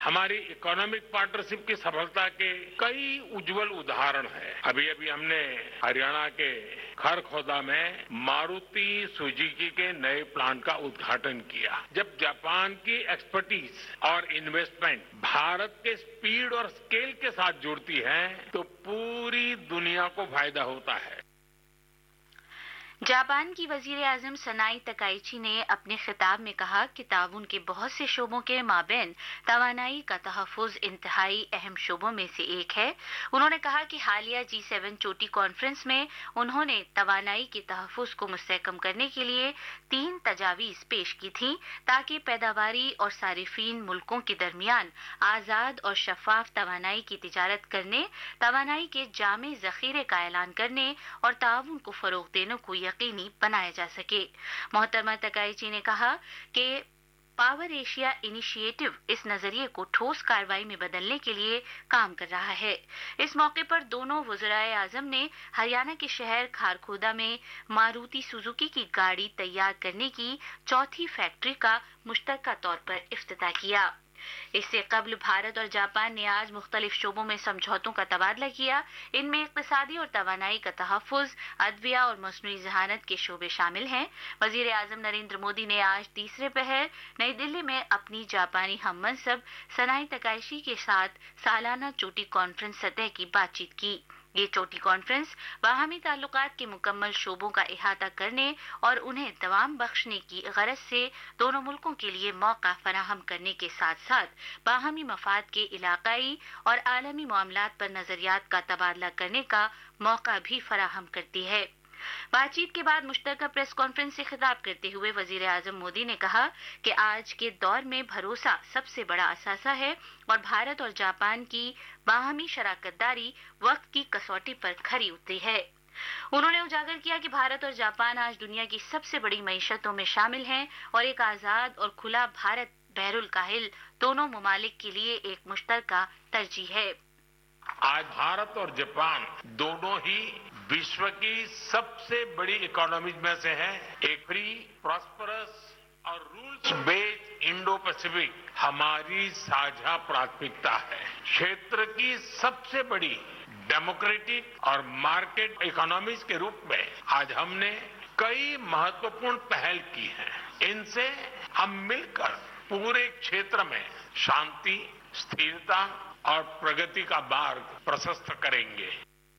हमारी economic partnership की सफलता के कई उज्जवल उदाहरण हैं। अभी अभी हमने हरियाणा के खरखोदा में मारुति सुजुकी के नए प्लांट का उद्घाटन किया। जब जापान की एक्सपर्टीज और इन्वेस्टमेंट भारत के स्पीड और स्केल के साथ जुड़ती है तो पूरी दुनिया को फायदा होता है। जापान की वजीर आजम सनाई तकाइची ने अपने खिताब में कहा कि ताउन के बहुत से शोबों के माबैन तवानाई का तहफ़्फ़ुज़ इंतहाई अहम शोबों में से एक है। उन्होंने कहा कि हालिया G7 चोटी कॉन्फ्रेंस में उन्होंने तवानाई के तहफ़्फ़ुज़ को मुस्तहकम करने के लिए 3 तजावीज़ पेश की थीं ताकि पैदावारी और सारिफीन मुल्कों के दरमियान आज़ाद और शफाफ तवानाई की तिजारत करने, तवानाई के जामे ज़ख़ीरे का ऐलान करने और ताउन को फ़रोग़ देने को यकीनी बनाया जा सके। मोहतरमा तकाइची ने कहा कि पावर एशिया इनिशिएटिव इस नजरिए को ठोस कार्रवाई में बदलने के लिए काम कर रहा है। इस मौके पर दोनों वज़राए आज़म ने हरियाणा के शहर खारखोदा में मारुति सुजुकी की गाड़ी तैयार करने की चौथी फैक्ट्री का मुश्तरका तौर पर इफ्तिताह किया। इससे कबल भारत और जापान ने आज मुख्तलिफ शोबों में समझौतों का तबादला किया। इनमें इक़्तिसादी और तवानाई का तहफ़्फ़ुज़, अदविया और मसनूई ज़हानत के शोबे शामिल हैं। वज़ीर आज़म नरेंद्र मोदी ने आज तीसरे पहर नई दिल्ली में अपनी जापानी हममंसब सनाई तकाइची के साथ सालाना चोटी कॉन्फ्रेंस सतह की बातचीत की। ये चोटी कॉन्फ्रेंस बाहमी ताल्लुकात के मुकम्मल शोबों का इहाता करने और उन्हें दवाम बख्शने की गरज से दोनों मुल्कों के लिए मौका फराहम करने के साथ साथ बाहमी मफाद के इलाकाई और आलमी मामलात पर नजरियात का तबादला करने का मौका भी फराहम करती है। बातचीत के बाद मुश्तरका प्रेस कॉन्फ्रेंस से खिताब करते हुए वजीर आजम मोदी ने कहा कि आज के दौर में भरोसा सबसे बड़ा असासा है और भारत और जापान की बाहमी शराकतदारी वक्त की कसौटी पर खरी उतरी है। उन्होंने उजागर किया कि भारत और जापान आज दुनिया की सबसे बड़ी मईशतों में शामिल हैं और एक आजाद और खुला भारत बहरुल काहिल दोनों ममालिक के लिए एक मुश्तरका तरजीह है। आज भारत और जापान दोनों ही विश्व की सबसे बड़ी इकोनॉमीज में से है। एक फ्री, प्रॉस्परस और रूल्स बेस्ड इंडो पैसिफिक हमारी साझा प्राथमिकता है। क्षेत्र की सबसे बड़ी डेमोक्रेटिक और मार्केट इकोनॉमीज के रूप में आज हमने कई महत्वपूर्ण पहल की हैं। इनसे हम मिलकर पूरे क्षेत्र में शांति, स्थिरता और प्रगति का मार्ग प्रशस्त करेंगे।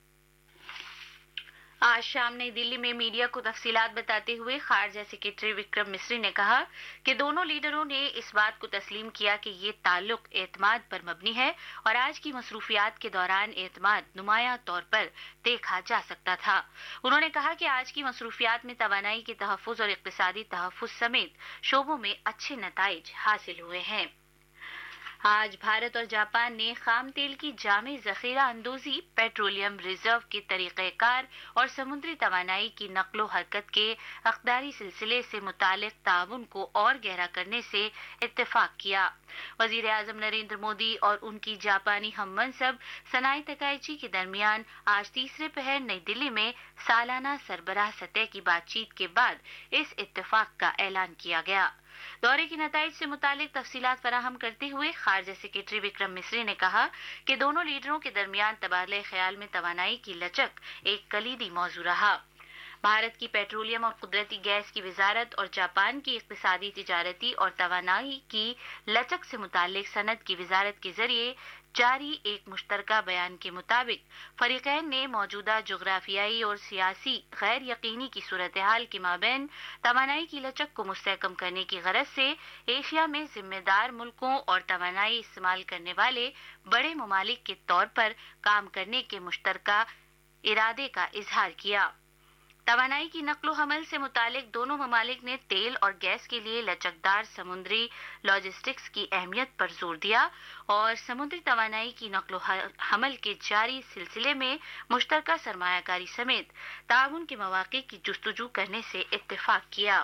आज शाम नई दिल्ली में मीडिया को तफसीलात बताते हुए खारजा सेक्रेटरी विक्रम मिस्री ने कहा कि दोनों लीडरों ने इस बात को तस्लीम किया कि ये ताल्लुक एतमाद पर मबनी है और आज की मसरूफियात के दौरान एतमाद नुमायां तौर पर देखा जा सकता था। उन्होंने कहा कि आज की मसरूफियात में तवानाई के तहफ़्फ़ुज़ और इक़्तिसादी तहफ़्फ़ुज़ समेत शोबों में अच्छे नताइज हासिल हुए हैं। आज भारत और जापान ने खाम तेल की जामे ज़ख़ीरा अंदोज़ी, पेट्रोलियम रिजर्व के तरीक़ेकार और समुद्री तवानाई की नक़्लो हरकत के अक़दारी सिलसिले से मुतालिक ताउन को और गहरा करने से इत्तेफ़ाक़ किया। वज़ीर आज़म नरेंद्र मोदी और उनकी जापानी हममंसब सनाई तकाइची के दरमियान आज तीसरे पहर नई दिल्ली में सालाना सरबराह सतह की बातचीत के बाद इस इत्तेफ़ाक़ का ऐलान किया गया। दौरे की नताइज से मुतालिक तफसीलात फराहम करते हुए खारजा सेक्रेटरी विक्रम मिस्री ने कहा कि दोनों लीडरों के दरमियान तबादले ख्याल में तवानाई की लचक एक कलीदी मौजू रहा। भारत की पेट्रोलियम और कुदरती गैस की वजारत और जापान की इक़्तिसादी, तिजारती और तवानाई की लचक से मुतालिक सनद की वजारत के जरिए जारी एक मुश्तरका बयान के मुताबिक फरीकैन ने मौजूदा जोग्राफियाई और सियासी गैर यकीनी की सूरत हाल के माबैन तवानाई की लचक को मुस्तहकम करने की गरज से एशिया में जिम्मेदार मुल्कों और तवानाई इस्तेमाल करने वाले बड़े ममालिक के तौर पर काम करने के मुश्तरका इरादे का इजहार किया। तवानाई की नक़्लो हमल से मुतालिक दोनों ममालिक ने तेल और गैस के लिए लचकदार समुद्री लॉजिस्टिक्स की अहमियत पर जोर दिया और समुद्री तवानाई की नक़्लो हमल के जारी सिलसिले में मुश्तरका सरमायाकारी समेत ताउन के मौक़े की जुस्तजू करने से इत्तेफ़ाक़ किया।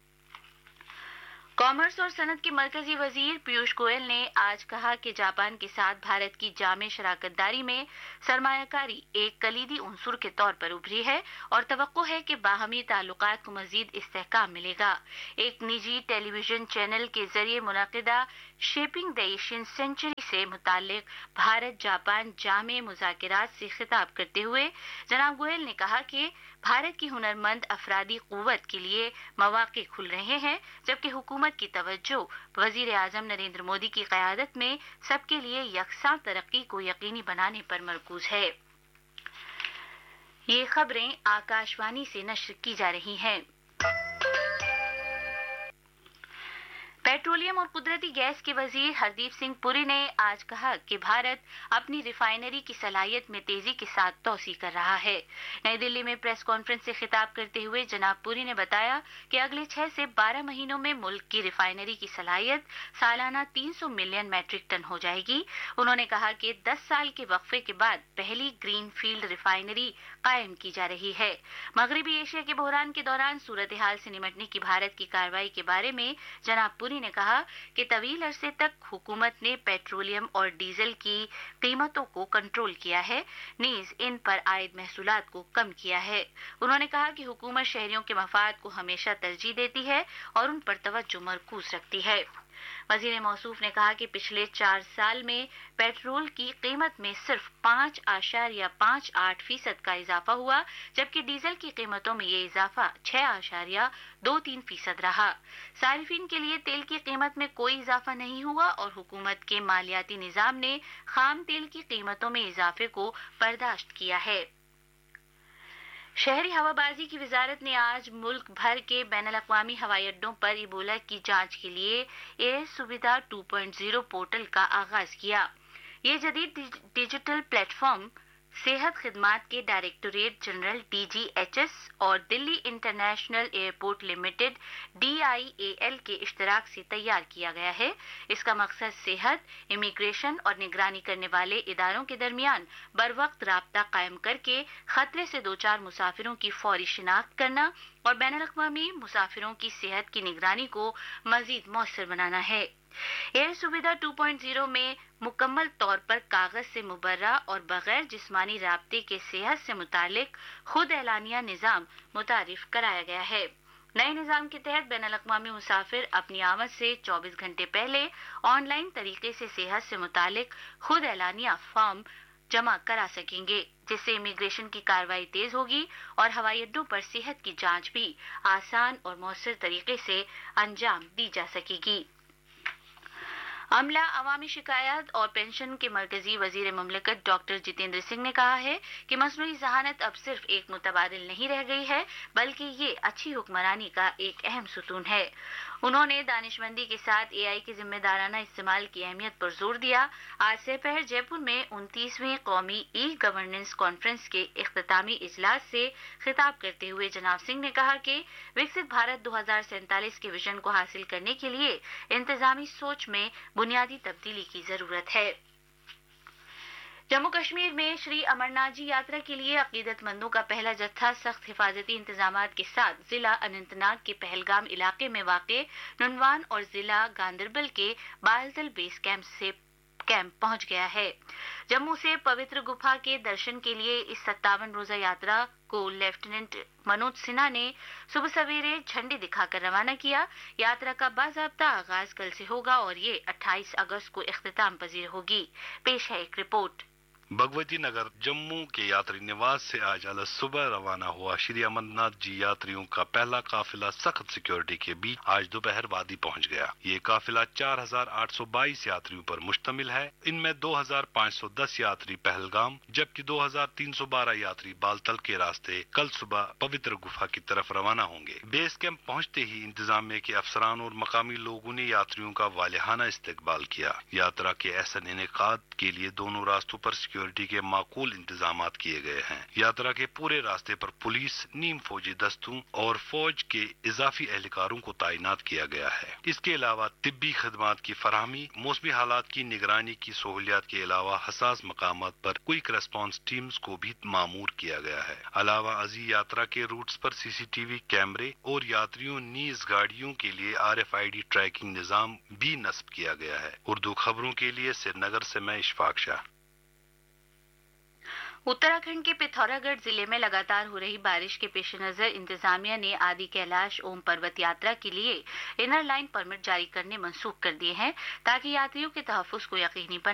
कॉमर्स और सनत के मरकजी वजीर पीयूष गोयल ने आज कहा कि जापान के साथ भारत की जामे शराकतदारी में सरमायाकारी एक कलीदी उनसुर के तौर पर उभरी है और तवक्को है कि बाहमी ताल्लुकात को मजीद इस्तेहकाम मिलेगा। एक निजी टेलीविजन चैनल के जरिए मुनक़िदा शेपिंग द एशियन सेंचुरी से मुताल्लिक भारत जापान जामे मुज़ाकिरात से खिताब करते हुए जनाब गोयल ने कहा कि भारत की हुनरमंद अफरादी कुव्वत के लिए मौके खुल रहे हैं, जबकि हुकूमत की तवज्जो वजीर आजम नरेंद्र मोदी की क़यादत में सबके लिए यकसां तरक्की को यकीनी बनाने पर मरकूज है। ये खबरें आकाशवाणी से नश्र की जा रही हैं। पेट्रोलियम और कुदरती गैस के वजीर हरदीप सिंह पुरी ने आज कहा कि भारत अपनी रिफाइनरी की सलाहियत में तेजी के साथ तोसी कर रहा है। नई दिल्ली में प्रेस कॉन्फ्रेंस से खिताब करते हुए जनाब पुरी ने बताया कि अगले 6 से 12 महीनों में मुल्क की रिफाइनरी की सलाहियत सालाना 300 मिलियन मैट्रिक टन हो जाएगी। उन्होंने कहा कि 10 साल के वक्फे के बाद पहली ग्रीन फील्ड रिफाइनरी कायम की जा रही है। मगरबी एशिया के बहरान के दौरान सूरत हाल से निपटने की भारत की कार्रवाई के बारे में जनाब पुरी ने कहा कि तवील अरसे तक हुकूमत ने पेट्रोलियम और डीजल की कीमतों को कंट्रोल किया है, नीज इन पर आयद महसूलात को कम किया है। उन्होंने कहा कि हुकूमत शहरियों के मफाद को हमेशा तरजीह देती है और उन पर तवज्जो मरकूज रखती है। वजीर मौसूफ ने कहा कि पिछले 4 साल में पेट्रोल की कीमत में सिर्फ 5.58% का इजाफा हुआ, जबकि डीजल की कीमतों में ये इजाफा 6.23% रहा। सारिफिन के लिए तेल की कीमत में कोई इजाफा नहीं हुआ और हुकूमत के मालियाती निजाम ने खाम तेल की कीमतों में इजाफे को बर्दाश्त किया है। शहरी हवाबाजी की वजारत ने आज मुल्क भर के बैनुल-अक़वामी हवाई अड्डों पर इबोला की जांच के लिए एयर सुविधा 2.0 पोर्टल का आगाज किया। ये जदीद डिजिटल प्लेटफॉर्म सेहत खिदमात के डायरेक्टोरेट जनरल DGHS और Delhi international airport limited DIAL के इश्तराक से तैयार किया गया है। इसका मकसद सेहत, इमिग्रेशन और निगरानी करने वाले इदारों के दरमियान बरवक्त राब्ता कायम करके खतरे से दो चार मुसाफिरों की फौरी शिनाख्त करना और बैनुल-अक़वामी मुसाफिरों की सेहत की निगरानी को मजीद मौसर बनाना है। एयर सुविधा 2.0 में मुकम्मल तौर पर कागज से मुबर्रा और बगैर जिस्मानी राब्ते के सेहत से मुतालिक खुद एलानिया निजाम मुतारिफ कराया गया है। नए निजाम के तहत बैनुल-अक़वामी मुसाफिर अपनी आमद से 24 घंटे पहले ऑनलाइन तरीके से सेहत से मुतालिक खुद एलानिया फॉर्म जमा करा सकेंगे, जिससे इमिग्रेशन की कार्रवाई तेज होगी और हवाई अड्डों पर सेहत की जांच भी आसान और मौसर तरीके से अंजाम दी जा सकेगी। अमला, अवामी शिकायत और पेंशन के मरकजी वजीर मुमलिकत डॉक्टर जितेंद्र सिंह ने कहा है कि मसनूई ज़हानत अब सिर्फ एक मुतबादिल नहीं रह गई है, बल्कि ये अच्छी हुक्मरानी का एक अहम सुतून है। उन्होंने दानिशमंदी के साथ AI के जिम्मेदाराना इस्तेमाल की अहमियत पर जोर दिया। आज दोपहर जयपुर में 29वीं कौमी ई-गवर्नेंस कॉन्फ्रेंस के इख्तितामी इजलास से खिताब करते हुए जनाब सिंह ने कहा कि विकसित भारत 2047 के विजन को हासिल करने के लिए इंतजामी सोच में बुनियादी तब्दीली की जरूरत है। जम्मू कश्मीर में श्री अमरनाथ जी यात्रा के लिए अकीदतमंदों का पहला जत्था सख्त हिफाजती इंतजामात के साथ जिला अनंतनाग के पहलगाम इलाके में वाक़े नुनवान और जिला गांदरबल के बालतल बेस कैंप पहुंच गया है। जम्मू से पवित्र गुफा के दर्शन के लिए इस 57 रोजा यात्रा को लेफ्टिनेंट मनोज सिन्हा ने सुबह सवेरे झंडी दिखाकर रवाना किया। यात्रा का बाज़ाब्ता आगाज कल से होगा और ये 28 अगस्त को इख्तिताम पजीर होगी। पेश है एक रिपोर्ट। भगवती नगर जम्मू के यात्री निवास से आज अलग सुबह रवाना हुआ श्री अमरनाथ जी यात्रियों का पहला काफिला सख्त सिक्योरिटी के बीच आज दोपहर वादी पहुंच गया। ये काफिला 4822 यात्रियों पर मुश्तमिल है। इनमें 2510 यात्री पहलगाम जबकि 2312 यात्री बालतल के रास्ते कल सुबह पवित्र गुफा की तरफ रवाना होंगे। बेस कैंप पहुंचते ही इंतजामिया के अफसरान और मकामी लोगों ने यात्रियों का वालिहाना इस्तकबाल किया। यात्रा के ऐसा इनेकाद के लिए दोनों रास्तों पर सिक्योरिटी के माकूल इंतजामात किए गए हैं। यात्रा के पूरे रास्ते पर पुलिस, नीम फौजी दस्तों और फौज के इजाफी एहलकारों को तैनात किया गया है। इसके अलावा तिब्बी खदमात की फराहमी, मौसमी हालात की निगरानी की सहूलियात के अलावा हसास मकामात पर क्विक रेस्पॉन्स टीम्स को भी मामूर किया गया है। अलावा अजी यात्रा के रूट्स पर CCTV कैमरे और यात्रियों नीज गाड़ियों के लिए RFID ट्रैकिंग निजाम भी नस्ब किया गया है। उर्दू खबरों के लिए श्रीनगर से मैं इशफाक शाह। उत्तराखंड के पिथौरागढ़ जिले में लगातार हो रही बारिश के पेश नजर इंतजामिया ने आदि कैलाश ओम पर्वत यात्रा के लिए इनर लाइन परमिट जारी करने मंसूख कर दिए हैं ताकि यात्रियों के तहफ्फुज़ को यकीनी